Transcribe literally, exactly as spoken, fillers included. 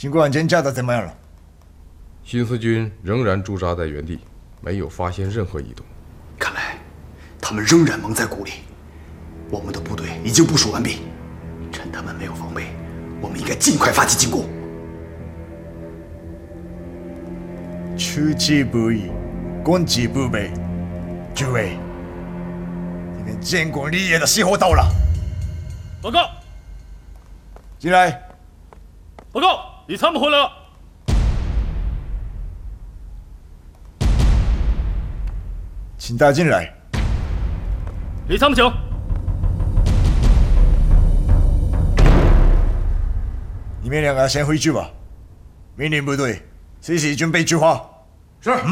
经过案件调查怎么样了？ 新四军仍然驻扎在原地，没有发现任何异动。 看来，他们仍然蒙在鼓里。我们的部队已经部署完毕，趁他们没有防备，我们应该尽快发起进攻。 出其不意，攻其不备。诸位，你们建功立业的时候到了。 报告， 进来。 报告，李参谋回来了。 请带进来。 李参谋，请。 你们两个先回去吧。命令部队，随时准备出发。 是。嗯